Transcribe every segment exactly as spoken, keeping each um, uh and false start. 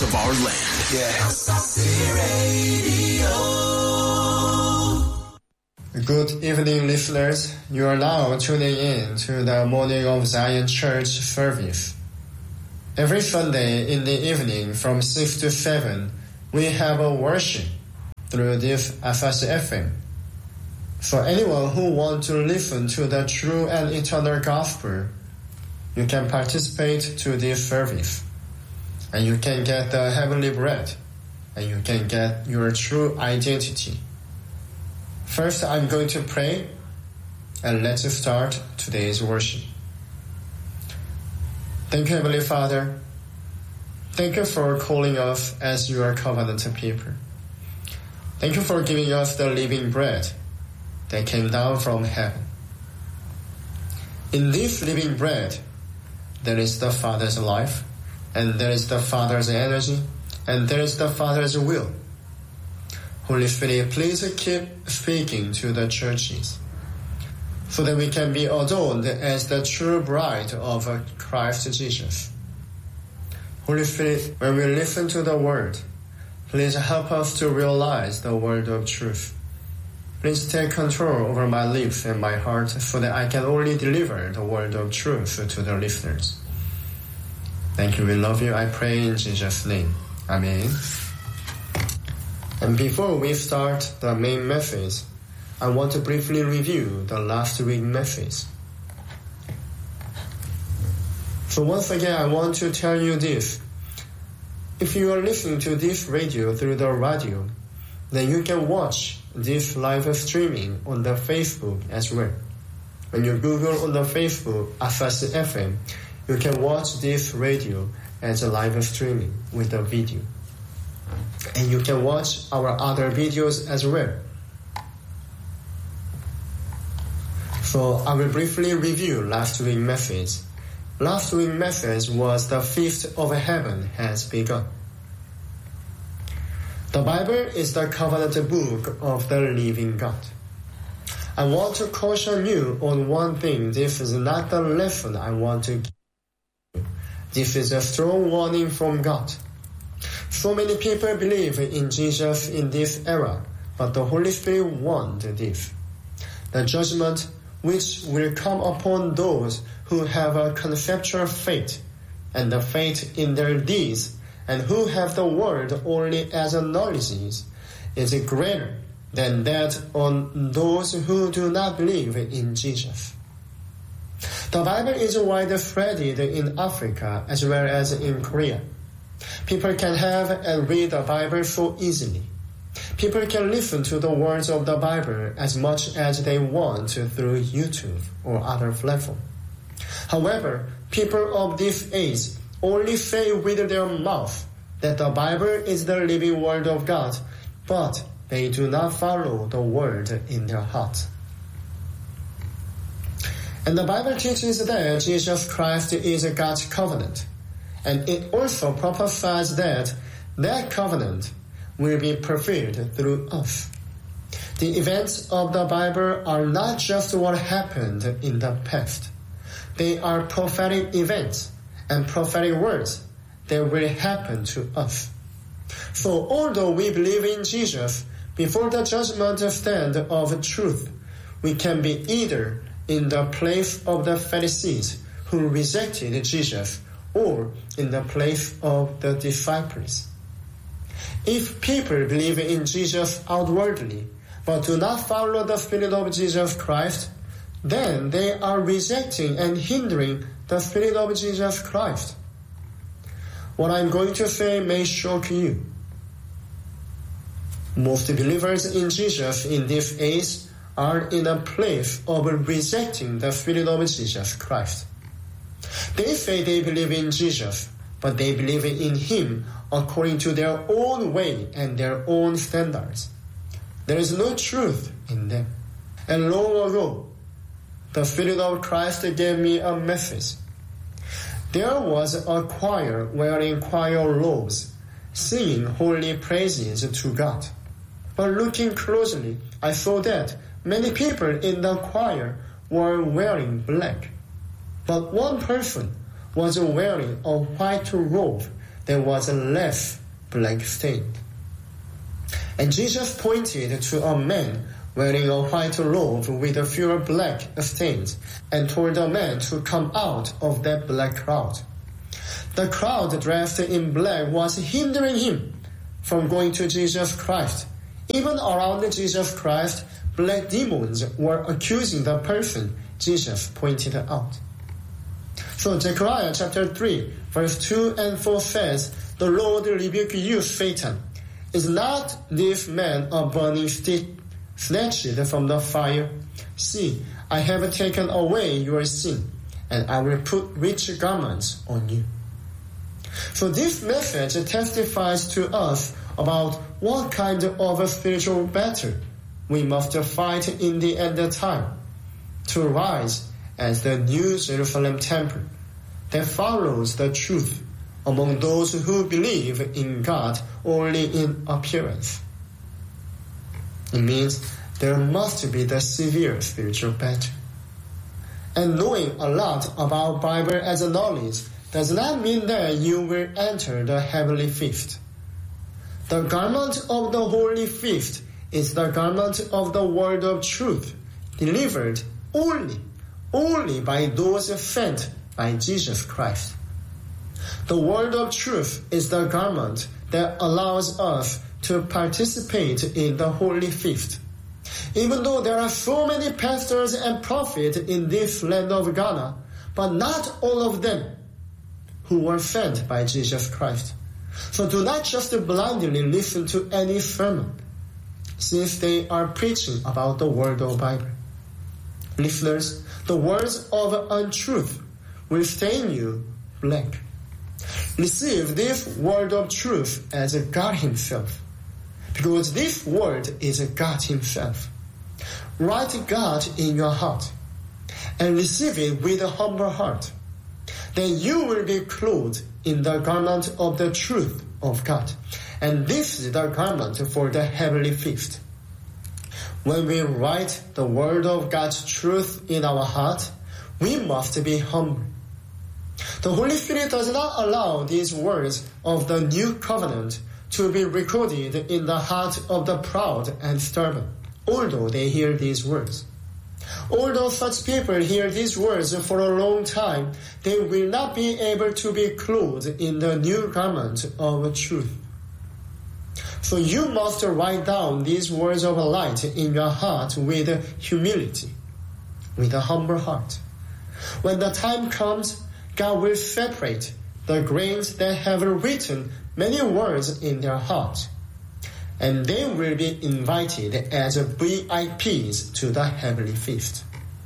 of our land. Yeah. Good evening, listeners. You are now tuning in to the Morning of Zion Church service. Every Sunday in the evening from six to seven, we have a worship through this F S F M. For anyone who wants to listen to the true and eternal gospel, you can participate to this service, and you can get the heavenly bread, and you can get your true identity. First, I'm going to pray, and let's start today's worship. Thank you, Heavenly Father. Thank you for calling us as your covenant people. Thank you for giving us the living bread that came down from heaven. In this living bread, there is the Father's life, and there is the Father's energy, and there is the Father's will. Holy Spirit, please keep speaking to the churches, so that we can be adorned as the true bride of Christ Jesus. Holy Spirit, when we listen to the word, please help us to realize the word of truth. Please take control over my lips and my heart, so that I can only deliver the word of truth to the listeners. Thank you. We love you. I pray in Jesus' name. Amen. And before we start the main message, I want to briefly review the last week's message. So once again, I want to tell you this. If you are listening to this radio through the radio, then you can watch this live streaming on the Facebook as well. When you Google on the Facebook F S F M, you can watch this radio as a live streaming with a video. And you can watch our other videos as well. So I will briefly review last week's message. Last week's message was the feast of heaven has begun. The Bible is the covenant book of the living God. I want to caution you on one thing. This is not the lesson I want to give you. This is a strong warning from God. So many people believe in Jesus in this era, but the Holy Spirit warned this. The judgment which will come upon those who have a conceptual faith, and the faith in their deeds, and who have the word only as a knowledge, is greater than that on those who do not believe in Jesus. The Bible is widespread in Africa as well as in Korea. People can have and read the Bible so easily. People can listen to the words of the Bible as much as they want through YouTube or other platforms. However, people of this age only say with their mouth that the Bible is the living word of God, but they do not follow the word in their heart. And the Bible teaches that Jesus Christ is God's covenant, and it also prophesies that that covenant will be fulfilled through us. The events of the Bible are not just what happened in the past. They are prophetic events and prophetic words that will happen to us. So although we believe in Jesus, before the judgment stand of truth, we can be either in the place of the Pharisees who rejected Jesus, or in the place of the disciples. If people believe in Jesus outwardly, but do not follow the Spirit of Jesus Christ, then they are rejecting and hindering the Spirit of Jesus Christ. What I'm going to say may shock you. Most believers in Jesus in this age are in a place of rejecting the Spirit of Jesus Christ. They say they believe in Jesus, but they believe in Him according to their own way and their own standards. There is no truth in them. And long ago, the Spirit of Christ gave me a message. There was a choir wearing choir robes, singing holy praises to God. But looking closely, I saw that many people in the choir were wearing black. But one person was wearing a white robe there was a left black stain. And Jesus pointed to a man wearing a white robe with a few black stains, and told the man to come out of that black crowd. The crowd dressed in black was hindering him from going to Jesus Christ. Even around Jesus Christ, black demons were accusing the person Jesus pointed out. So Zechariah chapter three, verse two and four says, "The Lord rebuke you, Satan. Is not this man a burning stick snatched from the fire? See, I have taken away your sin, and I will put rich garments on you." So this message testifies to us about what kind of a spiritual battle we must fight in the end of time to rise as the New Jerusalem temple that follows the truth among those who believe in God only in appearance. It means there must be the severe spiritual battle. And knowing a lot about Bible as a knowledge does not mean that you will enter the heavenly feast. The garment of the holy feast is the garment of the word of truth, delivered only, only by those sent by Jesus Christ. The word of truth is the garment that allows us to participate in the holy feast. Even though there are so many pastors and prophets in this land of Ghana, but not all of them who were sent by Jesus Christ. So do not just blindly listen to any sermon, since they are preaching about the word of the Bible. Listeners, the words of untruth will stain you black. Receive this word of truth as God Himself, because this word is God Himself. Write God in your heart and receive it with a humble heart. Then you will be clothed in the garment of the truth of God. And this is the garment for the heavenly feast. When we write the word of God's truth in our heart, we must be humble. The Holy Spirit does not allow these words of the new covenant to be recorded in the heart of the proud and stubborn, although they hear these words. Although such people hear these words for a long time, they will not be able to be clothed in the new garment of truth. So you must write down these words of light in your heart with humility, with a humble heart. When the time comes, God will separate the grains that have written many words in their heart, and they will be invited as V I Ps to the heavenly feast.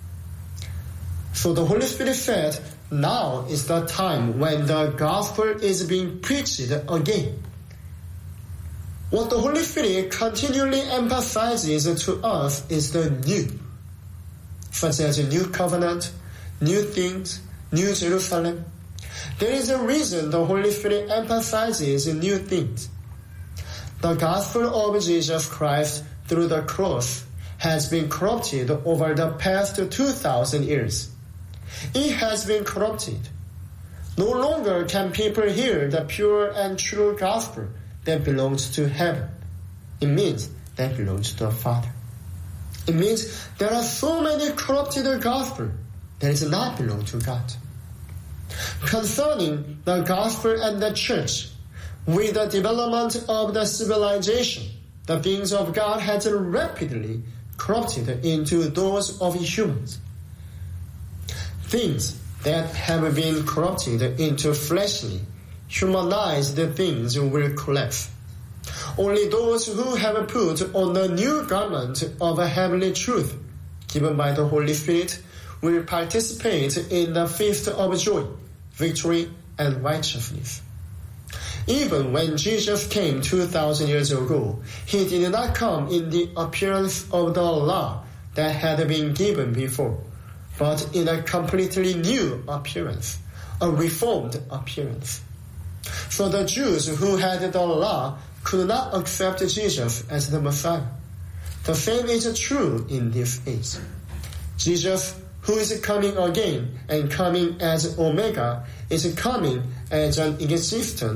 So the Holy Spirit said, now is the time when the gospel is being preached again. What the Holy Spirit continually emphasizes to us is the new, such as a new covenant, new things, New Jerusalem. There is a reason the Holy Spirit emphasizes new things. The gospel of Jesus Christ through the cross has been corrupted over the past two thousand years. It has been corrupted. No longer can people hear the pure and true gospel that belongs to heaven. It means that belongs to the Father. It means there are so many corrupted gospel that does not belong to God. Concerning the gospel and the church, with the development of the civilization, the things of God has rapidly corrupted into those of humans. Things that have been corrupted into fleshly, humanized things will collapse. Only those who have put on the new garment of a heavenly truth given by the Holy Spirit will participate in the feast of joy, victory, and righteousness. Even when Jesus came two thousand years ago, He did not come in the appearance of the law that had been given before, but in a completely new appearance, a reformed appearance. So the Jews who had the law could not accept Jesus as the Messiah. The same is true in this age. Jesus, who is coming again and coming as Omega, is coming as an existence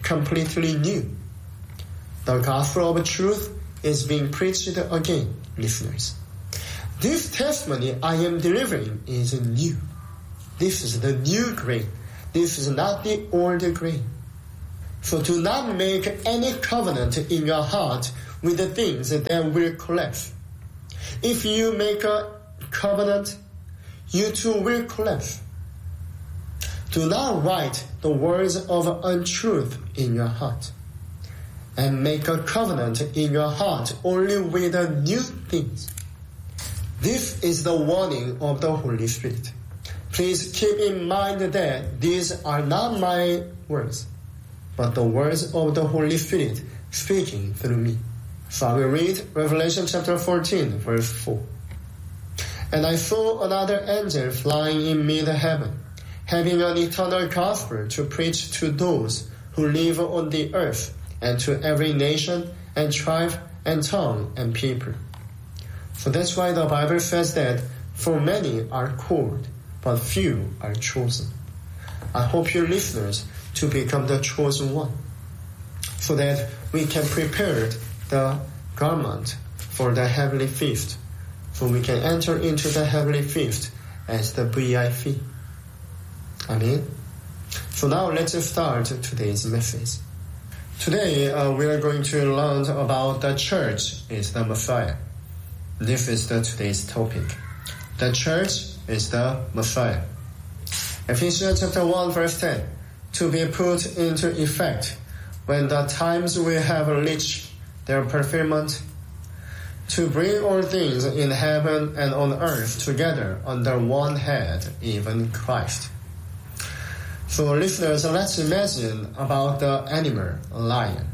completely new. The gospel of truth is being preached again, listeners. This testimony I am delivering is new. This is the new grain. This is not the old grain. So do not make any covenant in your heart with the things that will collapse. If you make a covenant, you too will collapse. Do not write the words of untruth in your heart, and make a covenant in your heart only with the new things. This is the warning of the Holy Spirit. Please keep in mind that these are not my words, but the words of the Holy Spirit speaking through me. So I will read Revelation chapter fourteen, verse four. And I saw another angel flying in mid-heaven, having an eternal gospel to preach to those who live on the earth, and to every nation and tribe and tongue and people. So that's why the Bible says that for many are called, but few are chosen. I hope you listeners to become the chosen one, so that we can prepare the garment for the heavenly feast, so we can enter into the heavenly feast as the V I P. Amen. So now let's start today's message. Today uh, we are going to learn about the church is the Messiah. This is the today's topic. The church is the Messiah. Ephesians chapter one verse ten. To be put into effect when the times will have reached their fulfillment, to bring all things in heaven and on earth together under one head, even Christ. So listeners, let's imagine about the animal lion.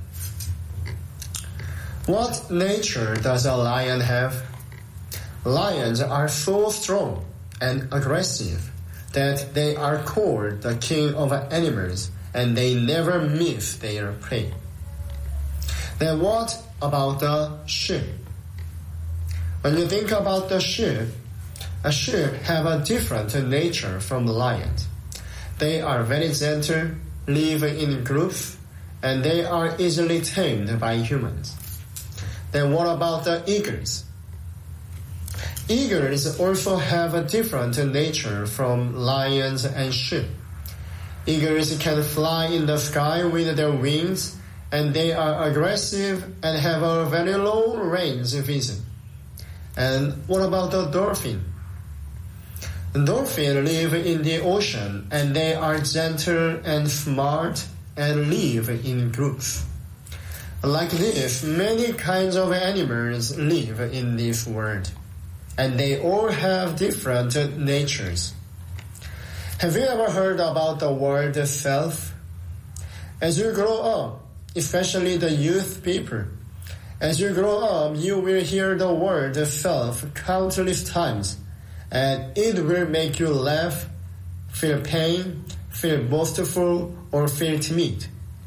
What nature does a lion have? Lions are so strong and aggressive that they are called the king of animals, and they never miss their prey. Then what about the sheep? When you think about the sheep, a sheep have a different nature from lions. They are very gentle, live in groups, and they are easily tamed by humans. Then what about the eagles? Eagles also have a different nature from lions and sheep. Eagles can fly in the sky with their wings, and they are aggressive and have a very long range vision. And what about the dolphin? Dolphins live in the ocean, and they are gentle and smart and live in groups. Like this, many kinds of animals live in this world, and they all have different natures. Have you ever heard about the word self? As you grow up, especially the youth people, as you grow up, you will hear the word self countless times, and it will make you laugh, feel pain, feel boastful, or feel timid.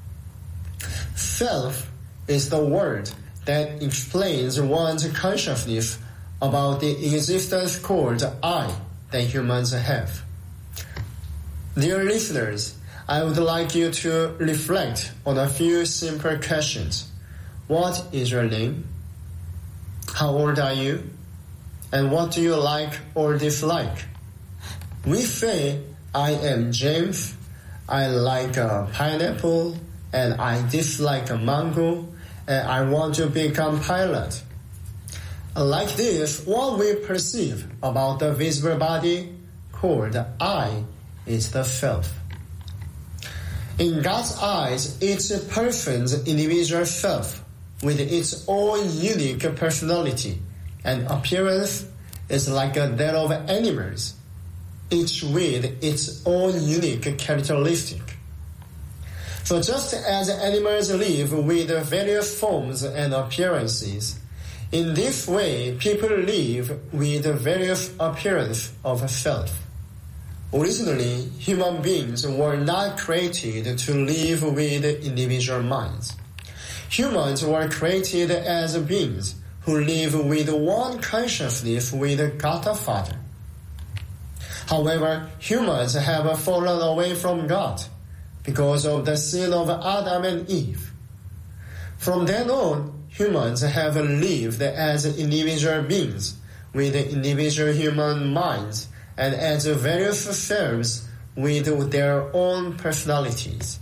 Self is the word that explains one's consciousness about the existence called I that humans have. Dear listeners, I would like you to reflect on a few simple questions. What is your name? How old are you? And what do you like or dislike? We say, I am James, I like a pineapple, and I dislike a mango, and I want to become pilot. Like this, what we perceive about the visible body called I is the self. In God's eyes, each person's individual self with its own unique personality and appearance is like that of animals, each with its own unique characteristic. So just as animals live with various forms and appearances, in this way people live with various appearance of self. Originally, human beings were not created to live with individual minds. Humans were created as beings who live with one consciousness with God the Father. However, humans have fallen away from God. because of the sin of Adam and Eve. From then on, humans have lived as individual beings with individual human minds and as various selves with their own personalities.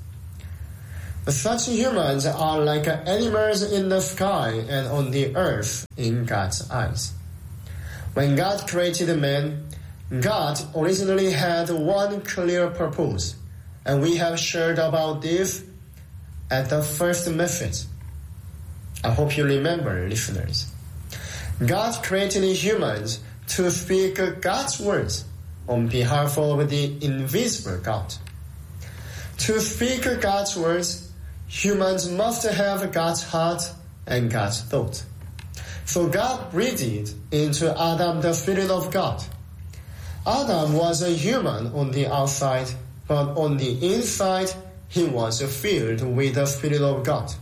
Such humans are like animals in the sky and on the earth in God's eyes. When God created man, God originally had one clear purpose, and we have shared about this at the first message. I hope you remember, listeners. God created humans to speak God's words on behalf of the invisible God. To speak God's words, humans must have God's heart and God's thought. So God breathed into Adam the Spirit of God. Adam was a human on the outside, but on the inside, he was filled with the Spirit of God.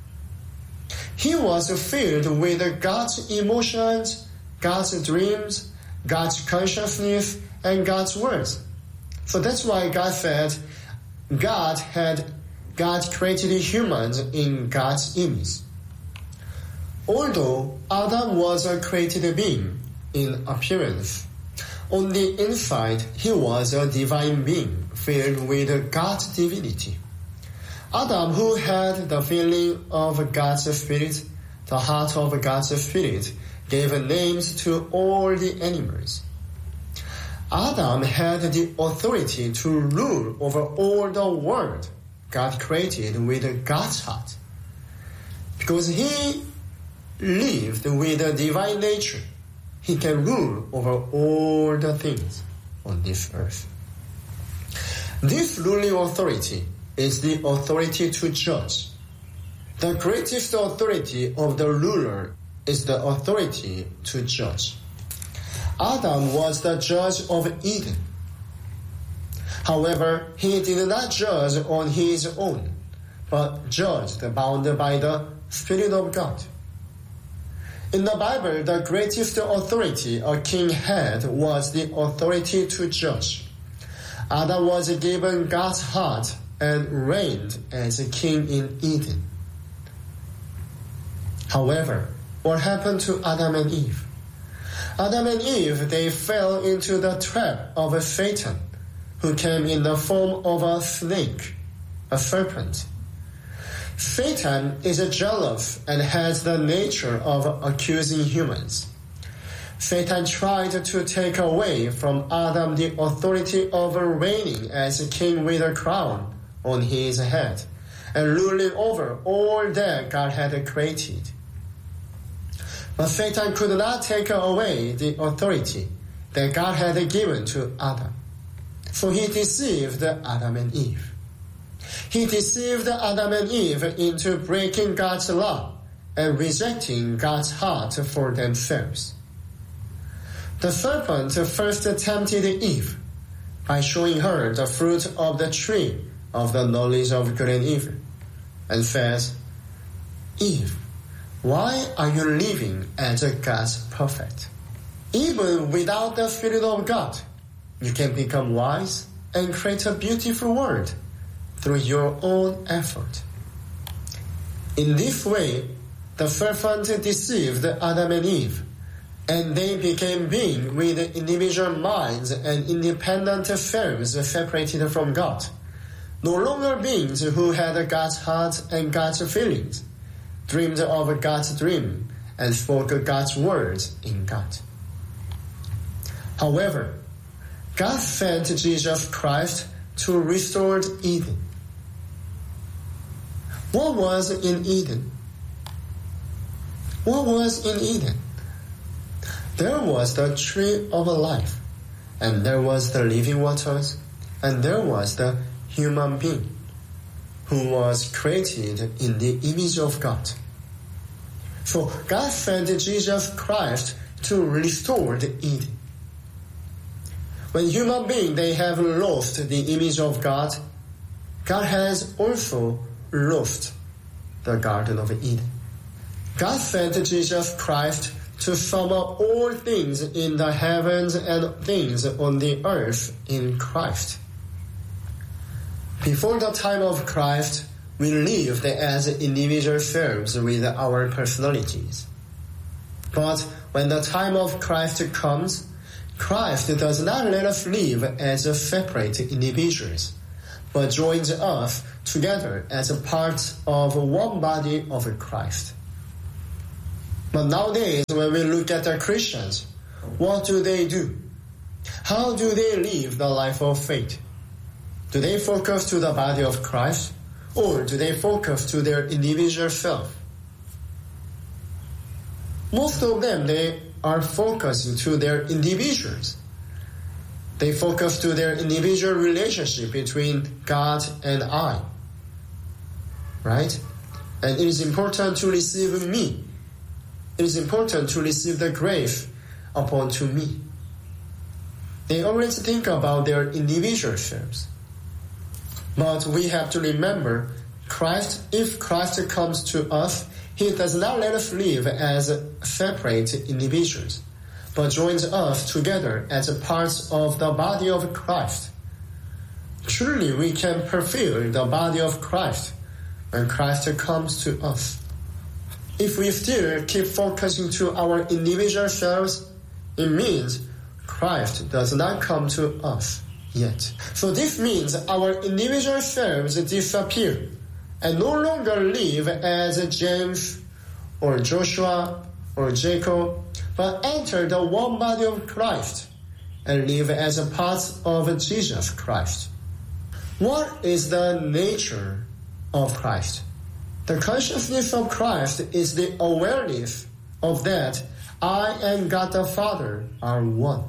He was filled with God's emotions, God's dreams, God's consciousness, and God's words. So that's why God said God had God created humans in God's image. Although Adam was a created being in appearance, on the inside he was a divine being filled with God's divinity. Adam, who had the feeling of God's Spirit, the heart of God's Spirit, gave names to all the animals. Adam had the authority to rule over all the world God created with God's heart. Because he lived with a divine nature, he can rule over all the things on this earth. This ruling authority is the authority to judge. The greatest authority of the ruler is the authority to judge. Adam was the judge of Eden. However, he did not judge on his own, but judged bound by the Spirit of God. In the Bible, the greatest authority a king had was the authority to judge. Adam was given God's heart and reigned as a king in Eden. However, what happened to Adam and Eve? Adam and Eve, they fell into the trap of Satan, who came in the form of a snake, a serpent. Satan is jealous and has the nature of accusing humans. Satan tried to take away from Adam the authority of reigning as a king with a crown on his head and ruling over all that God had created. But Satan could not take away the authority that God had given to Adam. So he deceived Adam and Eve. He deceived Adam and Eve into breaking God's law and rejecting God's heart for themselves. The serpent first tempted Eve by showing her the fruit of the tree of the knowledge of good and evil, and says, Eve, why are you living as God's prophet? Even without the Spirit of God, you can become wise and create a beautiful world through your own effort. In this way, the serpent deceived Adam and Eve, and they became beings with individual minds and independent selves separated from God, no longer beings who had God's heart and God's feelings, dreamed of God's dream, and spoke God's words in God. However, God sent Jesus Christ to restore Eden. What was in Eden? What was in Eden? There was the tree of life, and there was the living waters, and there was the human being who was created in the image of God. So God sent Jesus Christ to restore the Eden. When human beings, they have lost the image of God, God has also lost the Garden of Eden. God sent Jesus Christ to sum up all things in the heavens and things on the earth in Christ. Before the time of Christ, we lived as individual selves with our personalities. But when the time of Christ comes, Christ does not let us live as separate individuals, but joins us together as a part of one body of Christ. But nowadays, when we look at the Christians, what do they do? How do they live the life of faith? Do they focus to the body of Christ, or do they focus to their individual self? Most of them, they are focusing to their individuals. They focus to their individual relationship between God and I. Right? And it is important to receive me. It is important to receive the grace upon to me. They always think about their individual selves. But we have to remember, Christ, if Christ comes to us, He does not let us live as separate individuals, but joins us together as parts of the body of Christ. Truly, we can fulfill the body of Christ when Christ comes to us. If we still keep focusing to our individual selves, it means Christ does not come to us yet. So this means our individual selves disappear and no longer live as James or Joshua or Jacob, but enter the one body of Christ and live as a part of Jesus Christ. What is the nature of Christ? The consciousness of Christ is the awareness of that I and God the Father are one.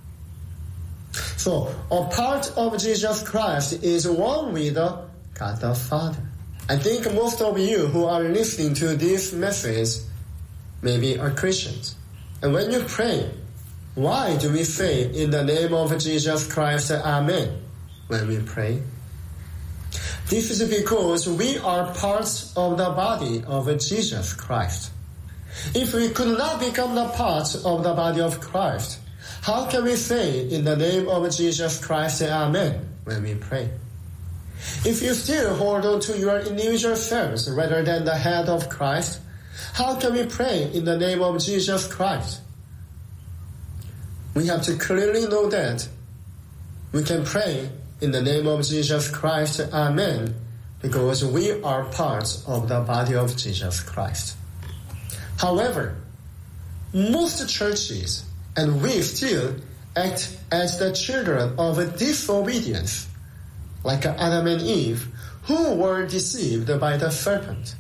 So, a part of Jesus Christ is one with God the Father. I think most of you who are listening to this message maybe are Christians. And when you pray, why do we say in the name of Jesus Christ, Amen, when we pray? This is because we are parts of the body of Jesus Christ. If we could not become the parts of the body of Christ, how can we say in the name of Jesus Christ, Amen, when we pray? If you still hold on to your individual selves rather than the head of Christ, how can we pray in the name of Jesus Christ? We have to clearly know that we can pray in the name of Jesus Christ, Amen, because we are parts of the body of Jesus Christ. However, most churches and we still act as the children of disobedience, like Adam and Eve, who were deceived by the serpent.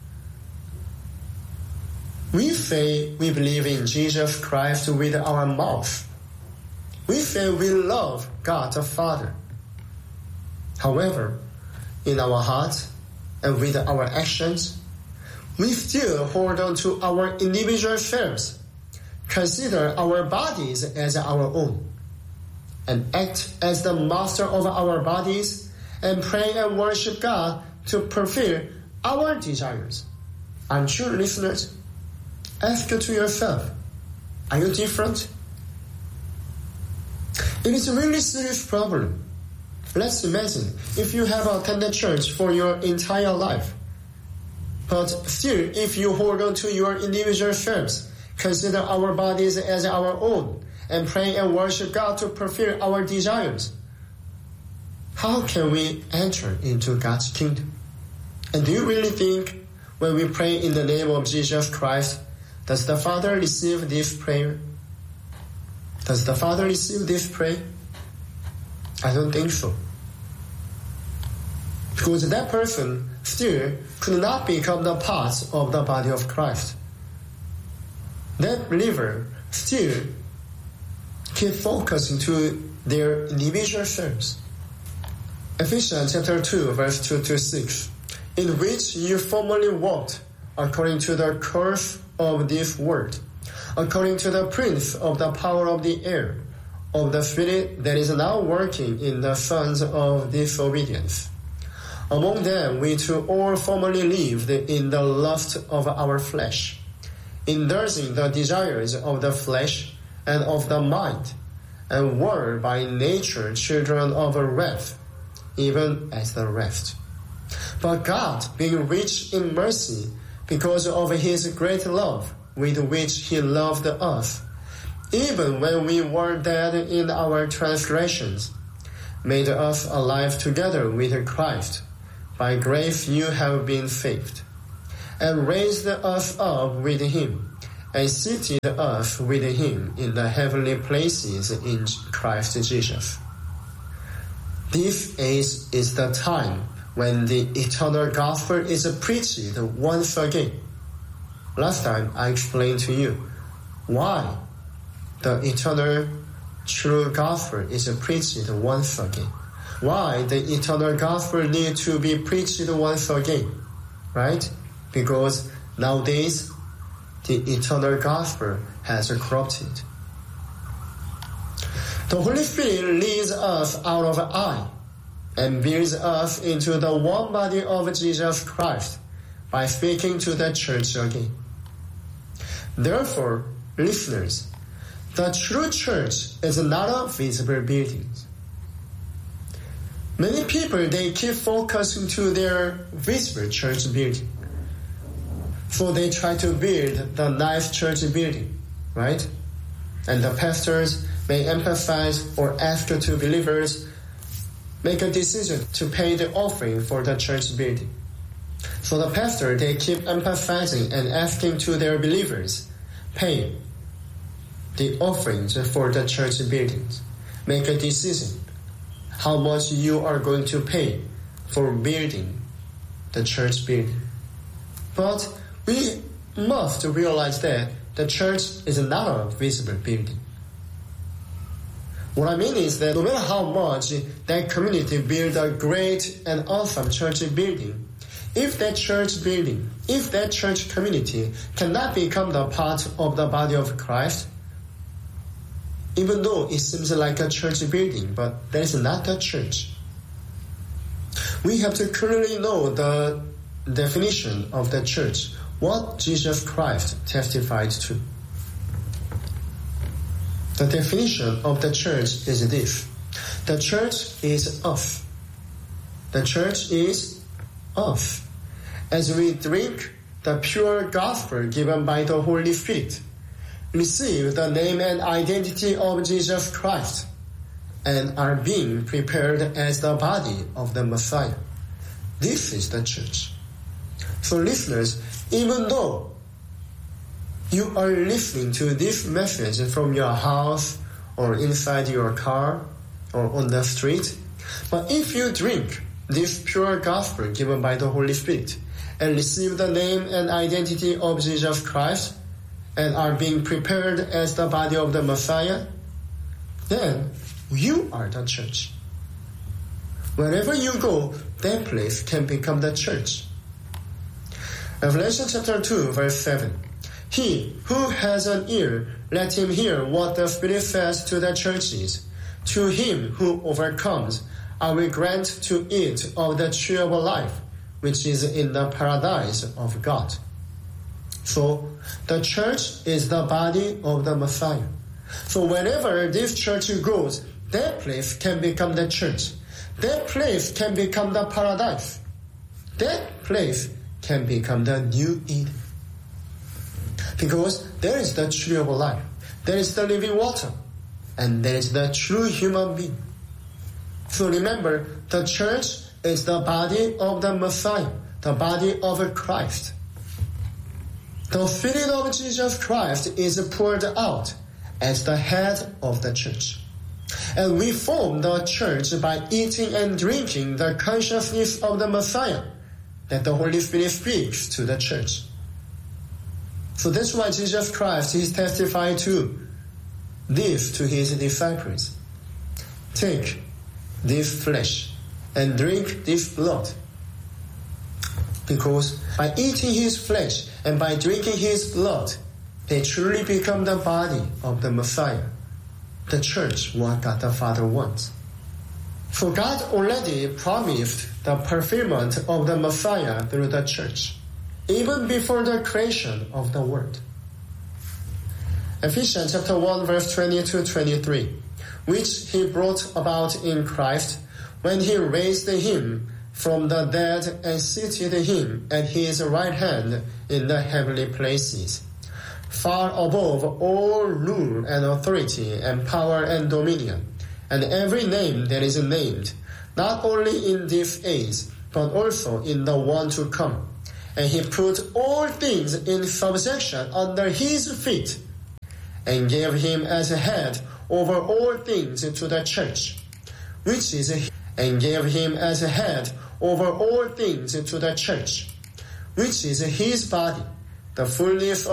We say we believe in Jesus Christ with our mouth. We say we love God the Father. However, in our heart and with our actions, we still hold on to our individual selves, consider our bodies as our own, and act as the master of our bodies, and pray and worship God to fulfill our desires. Aren't you, listeners? Ask to yourself, are you different? It is a really serious problem. Let's imagine if you have attended church for your entire life, but still if you hold on to your individual selves, consider our bodies as our own, and pray and worship God to fulfill our desires, how can we enter into God's kingdom? And do you really think when we pray in the name of Jesus Christ, does the Father receive this prayer? Does the Father receive this prayer? I don't think so. Because that person still could not become the part of the body of Christ. That believer still keep focusing to their individual selves. Ephesians chapter two, verse two to six, in which you formerly walked according to the course of this world, according to the prince of the power of the air, of the spirit that is now working in the sons of disobedience. Among them we too all formerly lived in the lust of our flesh, indulging the desires of the flesh and of the mind, and were by nature children of wrath, even as the rest. But God, being rich in mercy, because of his great love with which he loved us, even when we were dead in our transgressions, made us alive together with Christ. By grace you have been saved, and raised us up with him, and seated us with him in the heavenly places in Christ Jesus. This age is the time when the eternal gospel is preached once again. Last time I explained to you why the eternal true gospel is preached once again. Why the eternal gospel needs to be preached once again, right? Because nowadays the eternal gospel has corrupted. The Holy Spirit leads us out of I and builds us into the one body of Jesus Christ by speaking to the church again. Therefore, listeners, the true church is not a visible building. Many people, they keep focusing to their visible church building. So they try to build the nice church building, right? And the pastors may emphasize or ask to believers make a decision to pay the offering for the church building. So the pastor, they keep emphasizing and asking to their believers, pay the offerings for the church buildings. Make a decision how much you are going to pay for building the church building. But we must realize that the church is not a visible building. What I mean is that no matter how much that community build a great and awesome church building, if that church building, if that church community cannot become the part of the body of Christ, even though it seems like a church building, but that is not a church. We have to clearly know the definition of the church, what Jesus Christ testified to. The definition of the church is this. The church is us. The church is us. As we drink the pure gospel given by the Holy Spirit, receive the name and identity of Jesus Christ, and are being prepared as the body of the Messiah. This is the church. So listeners, even though you are listening to this message from your house or inside your car or on the street, but if you drink this pure gospel given by the Holy Spirit and receive the name and identity of Jesus Christ and are being prepared as the body of the Messiah, then you are the church. Wherever you go, that place can become the church. Revelation chapter two, verse seven. He who has an ear, let him hear what the Spirit says to the churches. To him who overcomes, I will grant to eat of the tree of life, which is in the paradise of God. So, the church is the body of the Messiah. So whenever this church goes, that place can become the church. That place can become the paradise. That place can become the new Eden. Because there is the tree of life, there is the living water, and there is the true human being. So remember, the church is the body of the Messiah, the body of Christ. The Spirit of Jesus Christ is poured out as the head of the church. And we form the church by eating and drinking the consciousness of the Messiah that the Holy Spirit speaks to the church. So that's why Jesus Christ is testified to this to his disciples. Take this flesh and drink this blood. Because by eating his flesh and by drinking his blood, they truly become the body of the Messiah, the church, what God the Father wants. For God already promised the fulfillment of the Messiah through the church, even before the creation of the world. Ephesians chapter one verse twenty to twenty-three, which he brought about in Christ when he raised him from the dead and seated him at his right hand in the heavenly places, far above all rule and authority and power and dominion, and every name that is named, not only in this age, but also in the one to come. And he put all things in subjection under his feet, and gave him as a head over all things to the church, which is and gave him as a head over all things to the church, which is his body, the fullness of